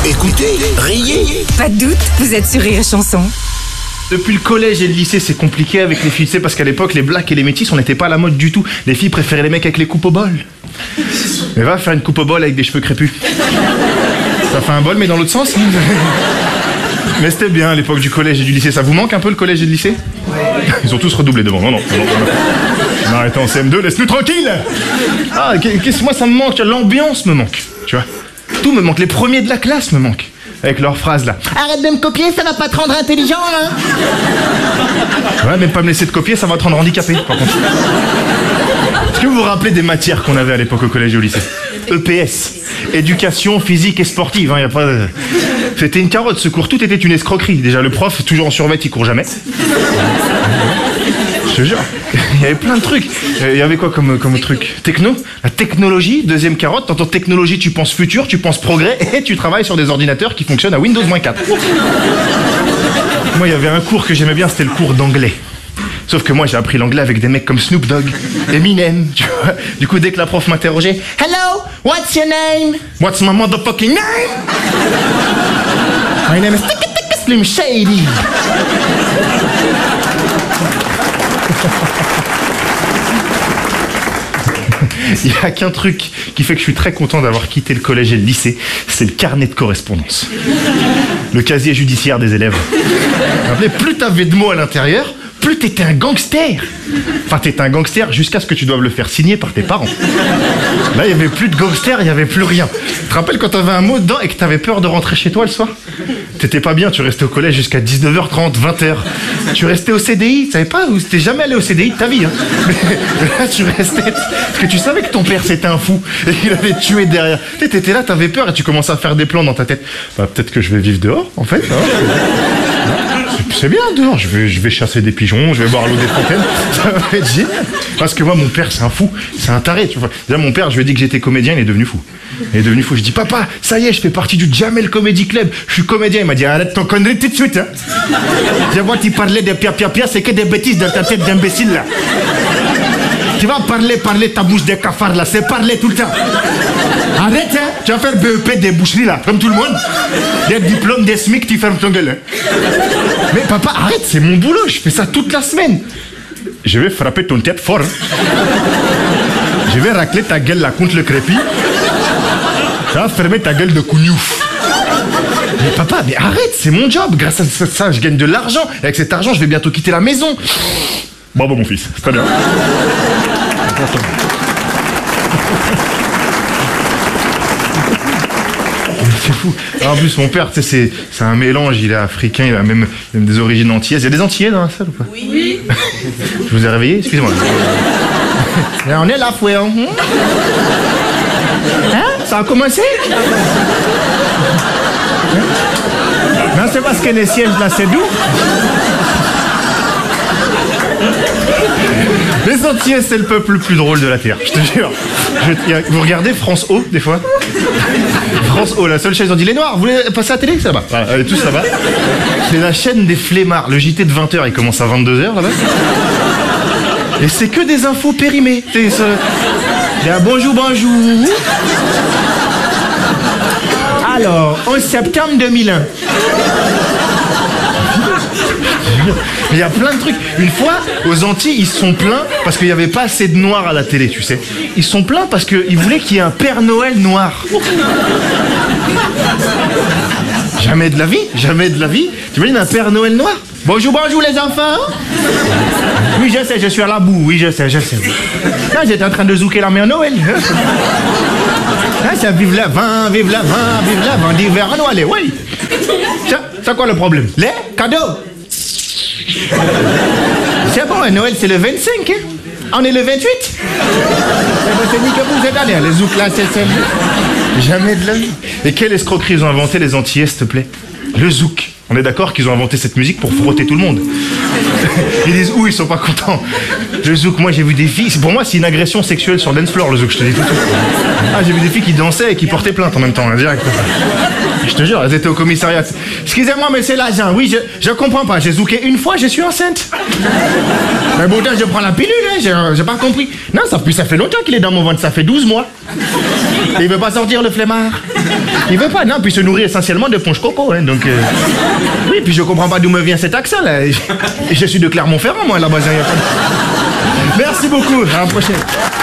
Écoutez, riez. Pas de doute, vous êtes sur Rire et Chanson. Depuis le collège et le lycée, c'est compliqué avec les filles, tu sais, parce qu'à l'époque, les blacks et les métis, on n'était pas à la mode du tout. Les filles préféraient les mecs avec les coupes au bol. Mais va faire une coupe au bol avec des cheveux crépus. Ça fait un bol, mais dans l'autre sens. Mais c'était bien à l'époque du collège et du lycée. Ça vous manque un peu le collège et le lycée? Ils ont tous redoublé devant. Non. On a arrêté en CM2, laisse-nous tranquille. Ah, moi ça me manque, l'ambiance me manque, tu vois. Tout me manque, les premiers de la classe me manquent. Avec leurs phrases là. Arrête de me copier, ça va pas te rendre intelligent, hein. Ouais, mais pas me laisser te copier, ça va te rendre handicapé, par contre. Est-ce que vous vous rappelez des matières qu'on avait à l'époque au collège et au lycée? EPS, éducation physique et sportive, hein, y a pas... C'était une carotte ce cours, tout était une escroquerie. Déjà le prof, toujours en survêt, il court jamais. Je te jure, il y avait plein de trucs. Il y avait quoi comme truc? Techno, la technologie, deuxième carotte. T'entends technologie, tu penses futur, tu penses progrès, et tu travailles sur des ordinateurs qui fonctionnent à Windows-4. Moi, il y avait un cours que j'aimais bien, c'était le cours d'anglais. Sauf que moi, j'ai appris l'anglais avec des mecs comme Snoop Dogg, Eminem, tu vois. Du coup, dès que la prof m'interrogeait, « Hello, what's your name? What's my motherfucking name? My name is Slim Shady. » Il n'y a qu'un truc qui fait que je suis très content d'avoir quitté le collège et le lycée, c'est le carnet de correspondance. Le casier judiciaire des élèves. Plus t'avais de mots à l'intérieur, plus t'étais un gangster. Enfin, t'étais un gangster jusqu'à ce que tu doives le faire signer par tes parents. Là, il n'y avait plus de gangster, il n'y avait plus rien. Tu te rappelles quand t'avais un mot dedans et que t'avais peur de rentrer chez toi le soir? T'étais pas bien, tu restais au collège jusqu'à 19h30, 20h. Tu restais au CDI, tu savais pas, ou t'es jamais allé au CDI de ta vie, hein. Mais là, tu restais, parce que tu savais que ton père c'était un fou et qu'il avait tué derrière. T'étais là, t'avais peur et tu commençais à faire des plans dans ta tête. Bah, peut-être que je vais vivre dehors, en fait. Hein. C'est bien dehors, je vais chasser des pigeons, je vais boire l'eau des fontaines, ça va être génial. Parce que moi, mon père, c'est un fou, c'est un taré, tu vois. Déjà, mon père, je lui ai dit que j'étais comédien, il est devenu fou. Je dis, papa, ça y est, je fais partie du Jamel Comedy Club, je suis comédien. Il m'a dit, arrête ton connerie tout de suite, hein. Je vois, tu parlais de pia, c'est que des bêtises dans ta tête d'imbécile, là. Tu vas parler, ta bouche de cafard, là, c'est parler tout le temps. Arrête, hein, tu vas faire BEP des boucheries, là, comme tout le monde. Des diplômes, des SMIC, tu fermes ton gueule, hein. Mais papa, arrête, c'est mon boulot, je fais ça toute la semaine. Je vais frapper ton tête fort, hein. Je vais racler ta gueule, là, contre le crépi. Ça va fermer ta gueule de cougnouf. Mais papa, mais arrête, c'est mon job. Grâce à ça, je gagne de l'argent. Et avec cet argent, je vais bientôt quitter la maison. Bravo, mon fils, c'est très bien. C'est fou. Alors, en plus, mon père, tu sais, c'est un mélange. Il est africain, il a même des origines antillaises. Il y a des antillais dans la salle ou pas? Oui. Je vous ai réveillé? Excusez-moi. Là, on est là, fouet. Hein? Ça a commencé? Non, c'est parce que les sièges là, c'est doux. Les Antillais, c'est le peuple le plus drôle de la Terre, je te jure. Vous regardez France O, des fois? France O, la seule chaîne, on dit les Noirs, vous voulez passer à la télé? Ça va. Voilà, allez, tous, ça va. C'est la chaîne des flemmards. Le JT de 20h, il commence à 22h, là-bas. Et c'est que des infos périmées. Bonjour. Alors, 11 septembre 2001. Il y a plein de trucs. Une fois, aux Antilles, ils se sont plaints parce qu'il n'y avait pas assez de noirs à la télé, tu sais. Ils se sont plaints parce qu'ils voulaient qu'il y ait un Père Noël noir. Jamais de la vie. Tu imagines un Père Noël noir? Bonjour les enfants. Oui, je sais, je suis à la boue, oui, je sais. Là, j'étais en train de zouker la mère Noël. Là, ça vive la vin d'hiver à Noël, oui. C'est quoi le problème? Les cadeaux. C'est bon, Noël, c'est le 25, hein? On est le 28. C'est ni que vous êtes allés, les zouks là, c'est... Jamais de la vie. Et quelle escroquerie ils ont inventé, les Antillais, s'il te plaît? Le zouk. On est d'accord qu'ils ont inventé cette musique pour frotter tout le monde. Ils disent, ils sont pas contents. Le zouk, moi j'ai vu des filles, pour moi c'est une agression sexuelle sur le dance floor, le zouk, je te dis tout de suite. Ah, j'ai vu des filles qui dansaient et qui portaient plainte en même temps, direct. Je te jure, elles étaient au commissariat. Excusez-moi, mais c'est l'agent, oui, je comprends pas, j'ai zouké une fois, je suis enceinte. Mais bon, je prends la pilule, hein, j'ai pas compris. Non, ça fait longtemps qu'il est dans mon ventre, ça fait 12 mois. Et il veut pas sortir, le flemmard. Il veut pas, non, puis il se nourrit essentiellement de ponche coco, hein, donc... Oui, puis je comprends pas d'où me vient cet accent, là. Je suis de Clermont-Ferrand, moi, à la base. Merci beaucoup, à la prochaine.